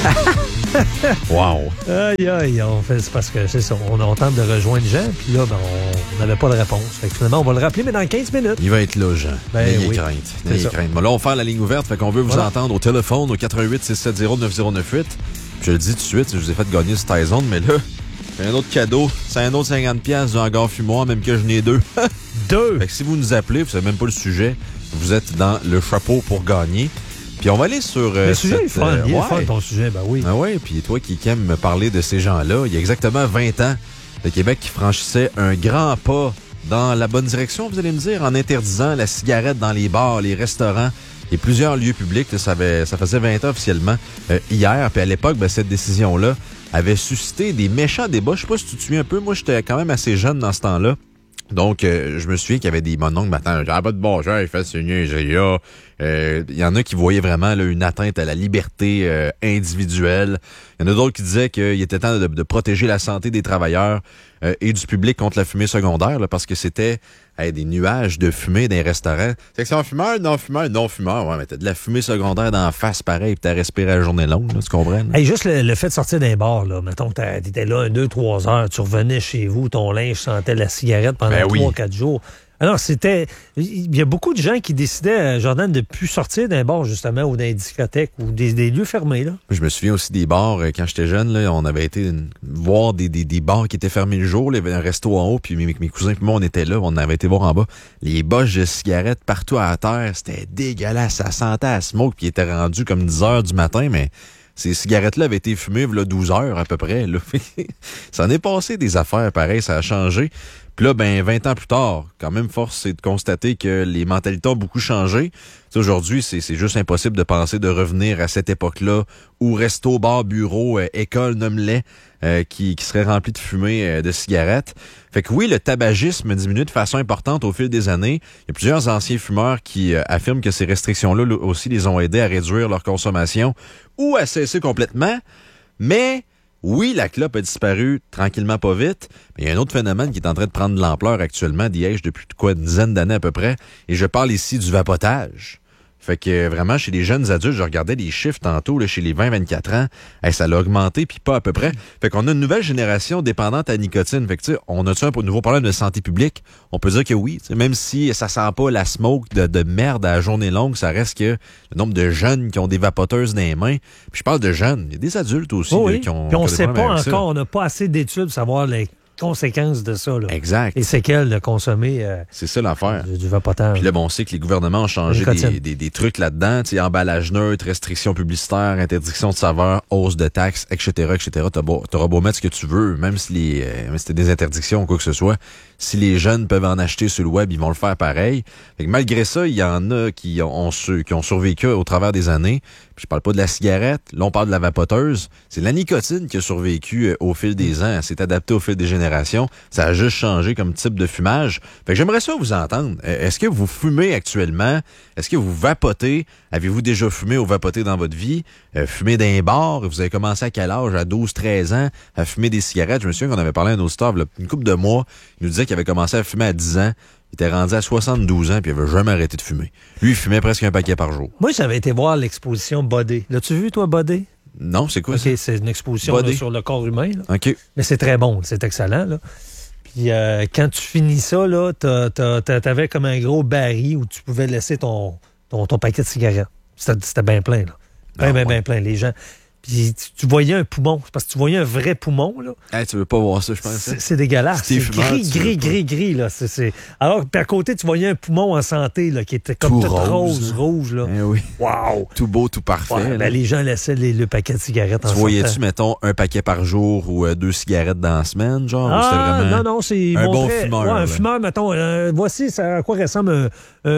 Wow! Aïe, c'est parce que c'est ça. On tente de rejoindre Jean, puis là, on n'avait pas de réponse. Fait que finalement, on va le rappeler, mais dans 15 minutes. Il va être là, Jean. N'ayez oui. crainte. Bon, là, on fait la ligne ouverte, fait qu'on veut vous entendre au téléphone au 88-670-9098. Je le dis tout de suite, je vous ai fait gagner ce Tyson, mais là, j'ai un autre cadeau. C'est un autre 50$ du hangar fumoir, même que je n'ai deux. Deux! Fait que si vous nous appelez, vous savez même pas le sujet, vous êtes dans le chapeau pour gagner. Puis on va aller sur... le sujet est fun, il est fun ton sujet, ben oui. Ah oui, puis toi qui aimes me parler de ces gens-là, il y a exactement 20 ans, le Québec qui franchissait un grand pas dans la bonne direction, vous allez me dire, en interdisant la cigarette dans les bars, les restaurants et plusieurs lieux publics. Là, ça faisait 20 ans officiellement hier. Puis à l'époque, cette décision-là avait suscité des méchants débats. Je sais pas si tu te souviens un peu. Moi, j'étais quand même assez jeune dans ce temps-là. Donc, je me souviens qu'il y avait des mononcles maintenant. J'avais pas de bon genre, il fait ce niaiserie-là. Il y en a qui voyaient vraiment là, une atteinte à la liberté individuelle. Il y en a d'autres qui disaient qu'il était temps de protéger la santé des travailleurs et du public contre la fumée secondaire, là, parce que c'était des nuages de fumée dans les restaurants. Section fumeur, non-fumeur, non-fumeur. Ouais, mais t'as de la fumée secondaire d'en face, pareil, puis t'as respiré la journée longue, là, tu comprends? Hey, juste le fait de sortir d'un bar, là, mettons que t'étais là 2-3 heures, tu revenais chez vous, ton linge sentait la cigarette pendant 3-4 jours. Alors, il y a beaucoup de gens qui décidaient, Jordan, de ne plus sortir d'un bar, justement, ou d'un discothèque, ou des lieux fermés, là. Je me souviens aussi des bars, quand j'étais jeune, là, on avait été voir des bars qui étaient fermés le jour, là, il y avait un resto en haut, puis mes cousins et moi, on était là, on avait été voir en bas. Les boches de cigarettes partout à terre, c'était dégueulasse, ça sentait à smoke, puis il était rendu comme 10 heures du matin, mais... Ces cigarettes-là avaient été fumées, là, 12 heures à peu près. Là. Ça en est passé des affaires pareilles, ça a changé. Puis là, 20 ans plus tard, quand même, force c'est de constater que les mentalités ont beaucoup changé. T'sais, aujourd'hui, c'est juste impossible de penser de revenir à cette époque-là où resto, bar, bureau, école, nomme-les, qui serait rempli de fumée de cigarettes. Fait que oui, le tabagisme diminue de façon importante au fil des années. Il y a plusieurs anciens fumeurs qui affirment que ces restrictions-là aussi les ont aidés à réduire leur consommation ou à cesser complètement. Mais... oui, la clope a disparu tranquillement pas vite, mais il y a un autre phénomène qui est en train de prendre de l'ampleur actuellement, d'IH depuis une dizaine d'années à peu près, et je parle ici du vapotage. Fait que vraiment, chez les jeunes adultes, je regardais les chiffres tantôt, là, chez les 20-24 ans, ça l'a augmenté, puis pas à peu près. Fait qu'on a une nouvelle génération dépendante à nicotine. Fait que tu sais, on a-tu un nouveau problème de santé publique? On peut dire que oui. Même si ça sent pas la smoke de merde à la journée longue, ça reste que le nombre de jeunes qui ont des vapoteuses dans les mains. Puis je parle de jeunes, il y a des adultes aussi là, qui ont... Puis on sait pas encore, ça. on n'a pas assez d'études pour savoir les conséquences de ça. Là. Exact. Les séquelles de consommer c'est ça l'affaire. Du vapotage. Puis là, on sait que les gouvernements ont changé des trucs là-dedans. Tu sais, emballage neutre, restrictions publicitaires, interdiction de saveurs, hausse de taxes, etc., etc. T'auras beau mettre ce que tu veux, même si c'était des interdictions ou quoi que ce soit. Si les jeunes peuvent en acheter sur le web, ils vont le faire pareil. Fait que malgré ça, il y en a qui ont survécu au travers des années. Puis je parle pas de la cigarette, là on parle de la vapoteuse. C'est la nicotine qui a survécu au fil des ans. Elle s'est adaptée au fil des générations. Ça a juste changé comme type de fumage. Fait que j'aimerais ça vous entendre. Est-ce que vous fumez actuellement? Est-ce que vous vapotez? Avez-vous déjà fumé ou vapoté dans votre vie? Fumé d'un bar? Vous avez commencé à quel âge? À 12-13 ans? À fumer des cigarettes? Je me souviens qu'on avait parlé à nos staffs, une couple de mois. Il nous disait qu'il avait commencé à fumer à 10 ans. Il était rendu à 72 ans puis il avait jamais arrêté de fumer. Lui, il fumait presque un paquet par jour. Moi, j'avais été voir l'exposition Bodé. L'as-tu vu, toi, Bodé? Non, c'est quoi ça? OK, c'est une exposition là, sur le corps humain. Là. OK. Mais c'est très bon, c'est excellent. Là. Puis quand tu finis ça, là, t'avais comme un gros baril où tu pouvais laisser ton paquet de cigarettes. C'était bien plein, là. Bien plein, les gens. Puis tu voyais un poumon. Parce que tu voyais un vrai poumon, là. Hey, tu veux pas voir ça, je pense. C'est dégueulasse. C'est gris, là. Alors, puis à côté, tu voyais un poumon en santé, là, qui était comme tout rouge, là. Eh oui. Wow! Tout beau, tout parfait. Ouais, les gens laissaient le paquet de cigarettes en santé. Tu voyais-tu, mettons, un paquet par jour ou 2 cigarettes dans la semaine, genre? Ou c'était vraiment non, c'est... un bon fumeur. Ouais, un fumeur, mettons, voici à quoi ressemble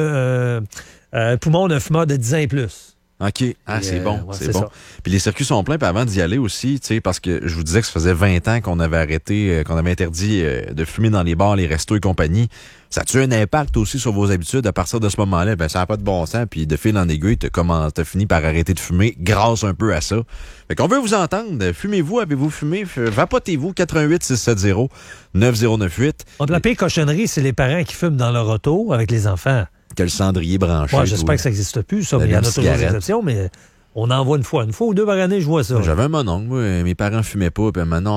un poumon d'un fumeur de 10 ans et plus. OK. C'est bon, c'est bon. Ça. Puis les circuits sont pleins, puis avant d'y aller aussi, tu sais, parce que je vous disais que ça faisait 20 ans qu'on avait arrêté, qu'on avait interdit de fumer dans les bars, les restos et compagnie. Ça a-tu un impact aussi sur vos habitudes à partir de ce moment-là? Ben, ça n'a pas de bon sens, puis de fil en aiguille, t'as fini par arrêter de fumer grâce un peu à ça. Fait qu'on veut vous entendre. Fumez-vous, avez-vous fumé? Vapotez-vous, 88-670-9098. La pire cochonnerie, c'est les parents qui fument dans leur auto avec les enfants. Que le cendrier branché. Moi, j'espère que ça n'existe plus, ça. Mais il y en a toujours des exceptions, mais On en voit une fois ou deux par année, je vois ça. J'avais un mononcle, moi, mes parents fumaient pas, puis maintenant